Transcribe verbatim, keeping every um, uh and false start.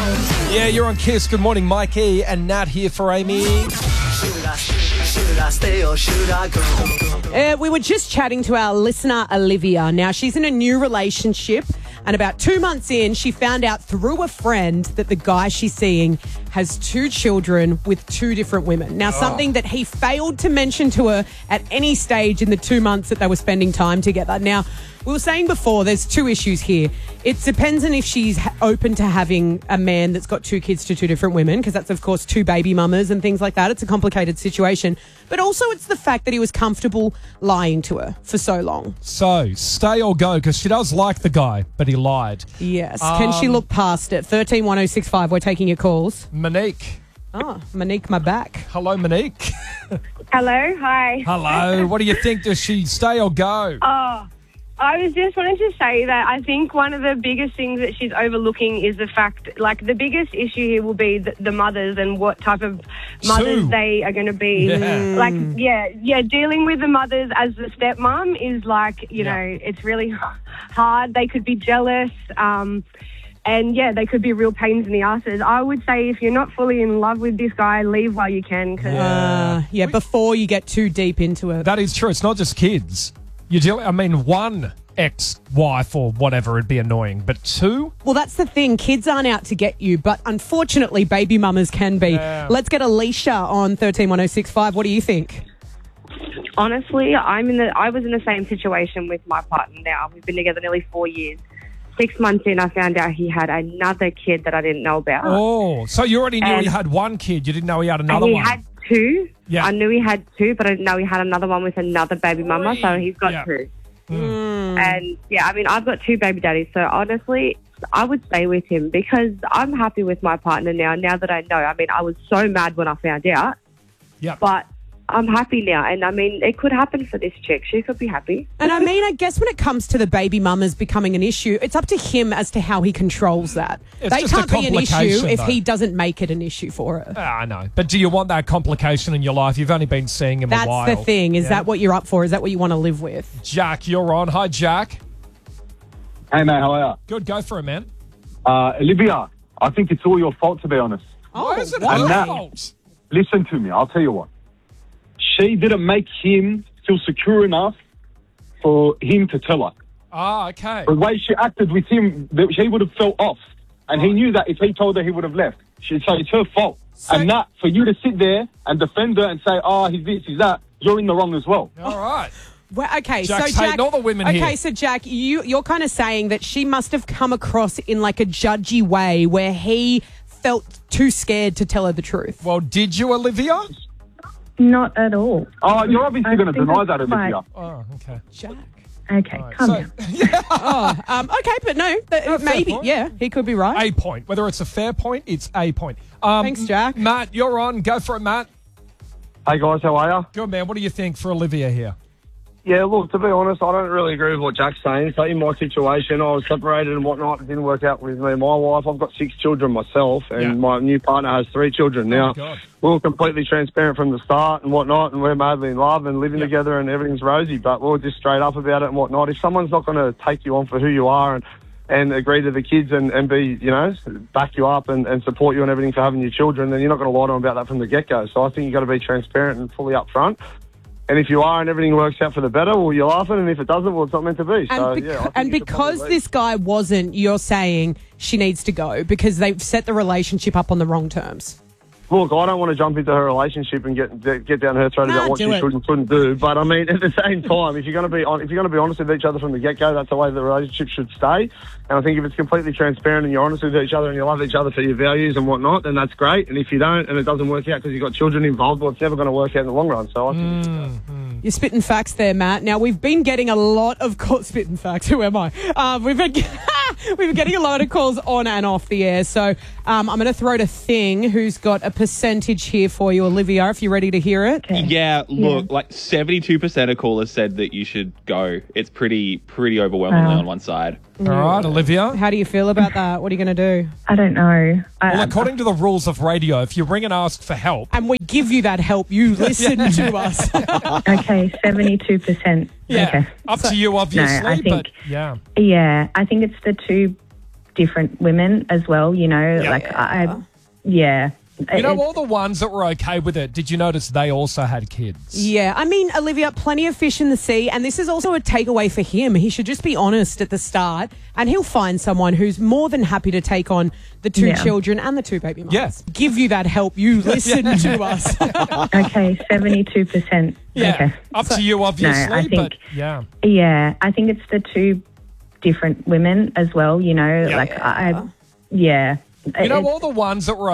Yeah, you're on Kiss. Good morning, Mikey and Nat here for Amy. Uh, we were just chatting to our listener, Olivia. Now, she's in a new relationship, and about two months in, she found out through a friend that the guy she's seeing has two children with two different women. Now, something that he failed to mention to her at any stage in the two months that they were spending time together. Now, we were saying before, there's two issues here. It depends on if she's ha- open to having a man that's got two kids to two different women, because that's, of course, two baby mamas and things like that. It's a complicated situation. But also it's the fact that he was comfortable lying to her for so long. So, stay or go, because she does like the guy, but he lied. Yes. Um, Can she look past it? thirteen one oh six five, we're taking your calls. Monique. Oh, Monique, my back. Hello, Monique. Hello, hi. Hello. What do you think? Does she stay or go? Oh, I was just wanting to say that I think one of the biggest things that she's overlooking is the fact, like, the biggest issue here will be the, the mothers and what type of mothers Sue. they are going to be. Yeah. Like, yeah, yeah, dealing with the mothers as the stepmom is like, you Yeah. know, it's really hard. They could be jealous. Um, and, yeah, they could be real pains in the asses. I would say if you're not fully in love with this guy, leave while you can. Cause Uh, yeah, before you get too deep into it. That is true. It's not just kids. You deal. I mean, one ex-wife or whatever would be annoying, but two? Well, that's the thing. Kids aren't out to get you, but unfortunately, baby mamas can be. Yeah. Let's get Alicia on thirteen one oh six five. What do you think? Honestly, I'm in the. I was in the same situation with my partner now. We've been together nearly four years. Six months in, I found out he had another kid that I didn't know about. Oh, so you already knew And- he had one kid. You didn't know he had another and he one. had two. Yeah. I knew he had two, but I didn't know he had another one with another baby mama, so he's got Yeah. two. Mm. And, yeah, I mean, I've got two baby daddies, so honestly, I would stay with him because I'm happy with my partner now, now that I know. I mean, I was so mad when I found out, Yeah. but I'm happy now. And, I mean, it could happen for this chick. She could be happy. And I mean, I guess when it comes to the baby mamas becoming an issue, it's up to him as to how he controls that. It's they just a can't be an issue complication, if though. he doesn't make it an issue for her. Ah, I know. But do you want that complication in your life? You've only been seeing him That's a while. the thing. Is Yeah. that what you're up for? Is that what you want to live with? Jack, you're on. Hi, Jack. Hey, mate, how are Good. Go for it, man. you? Uh, Olivia, I think it's all your fault, to be honest. Why is it why? her that- fault? Listen to me, I'll tell you what. She didn't make him feel secure enough for him to tell her. Ah, okay. The way she acted with him, that she would have felt off. And he knew that if he told her, he would have left. She, so it's her fault. So- and that, for you to sit there and defend her and say, oh, he's this, he's that, you're in the wrong as well. All right. Well, okay, Jack's so Jack, hating all the women okay, here. so Jack, you you're kind of saying that she must have come across in like a judgy way where he felt too scared to tell her the truth. Well, did you, Olivia? Not at all. Oh, you're obviously I going to think deny that's that, quite- Olivia. Oh, okay. Jack. Okay, calm So, down. Oh, um, okay, but no, th- fair maybe, point. yeah, he could be right. a point. Whether it's a fair point, it's a point. Um, Thanks, Jack. Matt, you're on. Go for it, Matt. Hey, guys, how are you? Good, man. What do you think for Olivia here? Yeah, look, to be honest, I don't really agree with what Jack's saying. So in my situation, I was separated and whatnot. It didn't work out with me and my wife. I've got six children myself, and Yeah. my new partner has three children. Now, Oh, God. we were completely transparent from the start and whatnot, and we're madly in love and living Yeah. together and everything's rosy, but we we're just straight up about it and whatnot. If someone's not going to take you on for who you are and and agree to the kids and, and be, you know, back you up and, and support you and everything for having your children, then you're not going to lie to them about that from the get-go. So I think you've got to be transparent and fully upfront. And if you are and everything works out for the better, well, you're laughing. And if it doesn't, well, it's not meant to be. And, So, bec- yeah, I think and you should because probably this guy wasn't, you're saying she needs to go because they've set the relationship up on the wrong terms. Look, I don't want to jump into her relationship and get get down her throat Nah, about what do she it. should and shouldn't do. But I mean, at the same time, if you're going to be on, if you're going to be honest with each other from the get go, that's the way the relationship should stay. And I think if it's completely transparent and you're honest with each other and you love each other for your values and whatnot, then that's great. And if you don't and it doesn't work out because you've got children involved, well, it's never going to work out in the long run. So I think. Mm. You're spitting facts there, Matt. Now, we've been getting a lot of calls. Spitting facts, who am I? Um, we've, been, we've been getting a lot of calls on and off the air. So um, I'm going to throw to Thing, who's got a percentage here for you, Olivia, if you're ready to hear it. Yeah, look, like seventy-two percent of callers said that you should go. It's pretty, pretty overwhelmingly Wow. on one side. All right, Olivia. How do you feel about that? What are you going to do? I don't know. I, Well, according to the rules of radio, if you ring and ask for help, And we give you that help. You listen to us. okay, seventy-two percent. yeah, Okay. up to you, obviously. No, I but think- yeah, Yeah, I think it's the two different women as well, you know, Yeah. like I, yeah. You know, It- all the ones that were okay with it, did you notice they also had kids? Yeah, I mean, Olivia, plenty of fish in the sea, and this is also a takeaway for him. He should just be honest at the start, and he'll find someone who's more than happy to take on the two Yeah. children and the two baby mums. Yes. Give you that help. You listen to us. Okay, seventy-two percent. Yeah. Okay. Up to you, obviously, I think- but yeah. Yeah, I think it's the two different women as well, you know, Yeah. like I, yeah. You know, It- all the ones that were